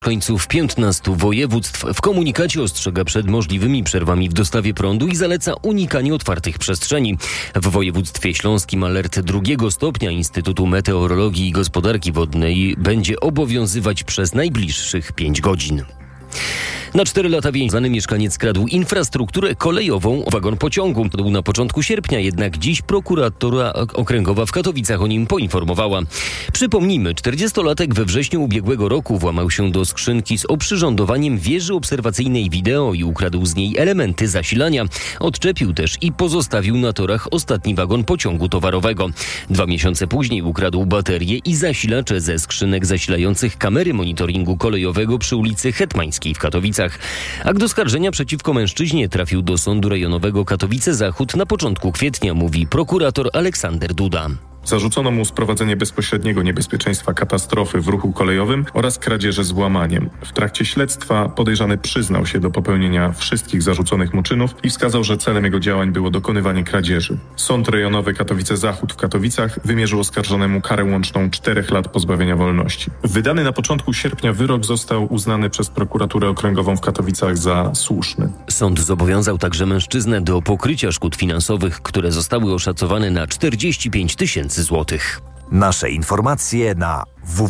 Końców 15 województw w komunikacie ostrzega przed możliwymi przerwami w dostawie prądu i zaleca unikanie otwartych przestrzeni. W województwie śląskim alert 2 stopnia Instytutu Meteorologii i Gospodarki Wodnej będzie obowiązywać przez najbliższych 5 godzin. Na 4 lata więzienia mieszkaniec skradł infrastrukturę kolejową, wagon pociągu. To był na początku sierpnia, jednak dziś prokuratura okręgowa w Katowicach o nim poinformowała. Przypomnijmy, 40-latek we wrześniu ubiegłego roku włamał się do skrzynki z oprzyrządowaniem wieży obserwacyjnej wideo i ukradł z niej elementy zasilania. Odczepił też i pozostawił na torach ostatni wagon pociągu towarowego. 2 miesiące później ukradł baterie i zasilacze ze skrzynek zasilających kamery monitoringu kolejowego przy ulicy Hetmańskiej w Katowicach. Akt oskarżenia przeciwko mężczyźnie trafił do Sądu Rejonowego Katowice-Zachód na początku kwietnia, mówi prokurator Aleksander Duda. Zarzucono mu sprowadzenie bezpośredniego niebezpieczeństwa katastrofy w ruchu kolejowym oraz kradzieży z włamaniem. W trakcie śledztwa podejrzany przyznał się do popełnienia wszystkich zarzuconych mu czynów i wskazał, że celem jego działań było dokonywanie kradzieży. Sąd Rejonowy Katowice-Zachód w Katowicach wymierzył oskarżonemu karę łączną 4 lat pozbawienia wolności. Wydany na początku sierpnia wyrok został uznany przez prokuraturę okręgową w Katowicach za słuszny. Sąd zobowiązał także mężczyznę do pokrycia szkód finansowych, które zostały oszacowane na 45 000 złotych. Nasze informacje na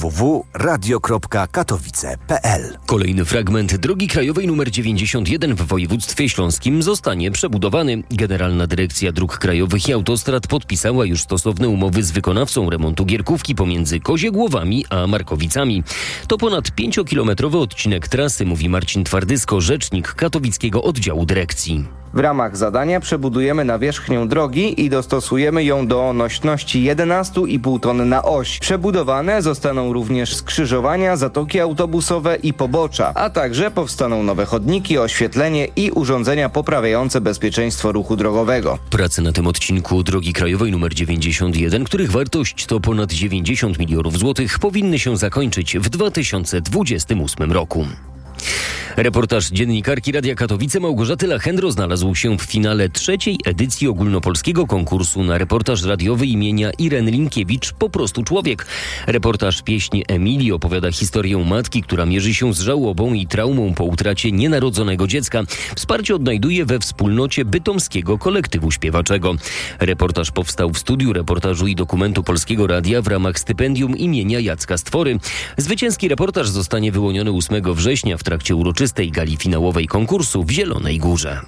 www.radio.katowice.pl. Kolejny fragment drogi krajowej nr 91 w województwie śląskim zostanie przebudowany. Generalna Dyrekcja Dróg Krajowych i Autostrad podpisała już stosowne umowy z wykonawcą remontu gierkówki pomiędzy Koziegłowami a Markowicami. To ponad 5-kilometrowy odcinek trasy, mówi Marcin Twardysko, rzecznik katowickiego oddziału dyrekcji. W ramach zadania przebudujemy nawierzchnię drogi i dostosujemy ją do nośności 11,5 tony na oś. Przebudowane zostaną również skrzyżowania, zatoki autobusowe i pobocza, a także powstaną nowe chodniki, oświetlenie i urządzenia poprawiające bezpieczeństwo ruchu drogowego. Prace na tym odcinku drogi krajowej nr 91, których wartość to ponad 90 milionów złotych, powinny się zakończyć w 2028 roku. Reportaż dziennikarki Radia Katowice Małgorzaty Lachendro znalazł się w finale 3. edycji ogólnopolskiego konkursu na reportaż radiowy imienia Ireny Linkiewicz Po prostu człowiek. Reportaż Pieśń Emilii opowiada historię matki, która mierzy się z żałobą i traumą po utracie nienarodzonego dziecka. Wsparcie odnajduje we wspólnocie bytomskiego kolektywu śpiewaczego. Reportaż powstał w studiu reportażu i dokumentu Polskiego Radia w ramach stypendium imienia Jacka Stwory. Zwycięski reportaż zostanie wyłoniony 8 września w trakcie uroczystej gali finałowej konkursu w Zielonej Górze.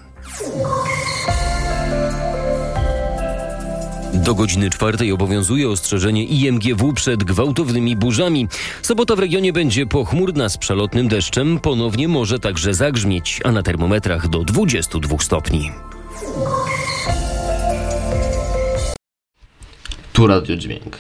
Do godziny 4 obowiązuje ostrzeżenie IMGW przed gwałtownymi burzami. Sobota w regionie będzie pochmurna z przelotnym deszczem, ponownie może także zagrzmieć, a na termometrach do 22 stopni. Tu radiodźwięk.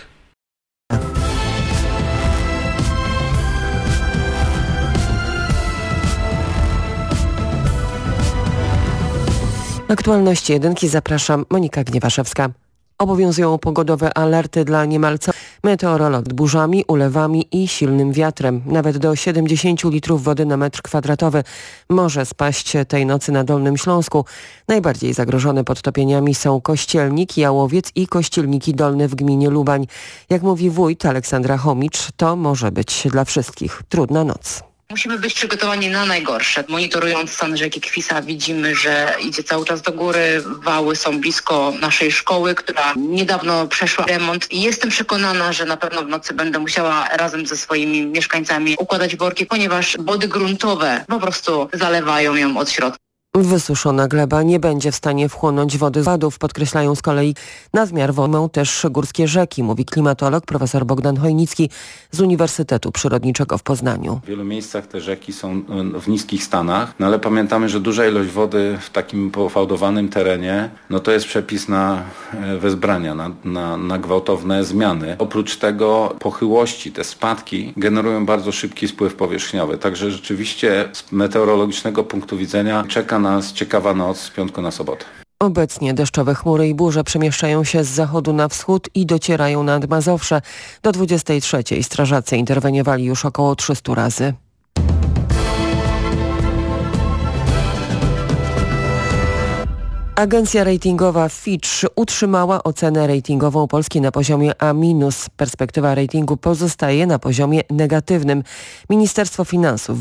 Aktualności jedynki zapraszam, Monika Gniewaszewska. Obowiązują pogodowe alerty dla niemal meteorolog burzami, ulewami i silnym wiatrem. Nawet do 70 litrów wody na metr kwadratowy może spaść tej nocy na Dolnym Śląsku. Najbardziej zagrożone podtopieniami są Kościelnik, Jałowiec i Kościelniki Dolne w gminie Lubań. Jak mówi wójt Aleksandra Chomicz, to może być dla wszystkich trudna noc. Musimy być przygotowani na najgorsze. Monitorując stan rzeki Kwisa widzimy, że idzie cały czas do góry. Wały są blisko naszej szkoły, która niedawno przeszła remont. I jestem przekonana, że na pewno w nocy będę musiała razem ze swoimi mieszkańcami układać worki, ponieważ wody gruntowe po prostu zalewają ją od środka. Wysuszona gleba nie będzie w stanie wchłonąć wody z wadów, podkreślają z kolei nadmiar wody też górskie rzeki, mówi klimatolog profesor Bogdan Chojnicki z Uniwersytetu Przyrodniczego w Poznaniu. W wielu miejscach te rzeki są w niskich stanach, ale pamiętamy, że duża ilość wody w takim pofałdowanym terenie, to jest przepis na wezbrania, na gwałtowne zmiany. Oprócz tego pochyłości, te spadki generują bardzo szybki spływ powierzchniowy, także rzeczywiście z meteorologicznego punktu widzenia czeka nas ciekawa noc z piątku na sobotę. Obecnie deszczowe chmury i burze przemieszczają się z zachodu na wschód i docierają nad Mazowsze. Do 23 strażacy interweniowali już około 300 razy. Agencja ratingowa Fitch utrzymała ocenę ratingową Polski na poziomie A-. Perspektywa ratingu pozostaje na poziomie negatywnym. Ministerstwo Finansów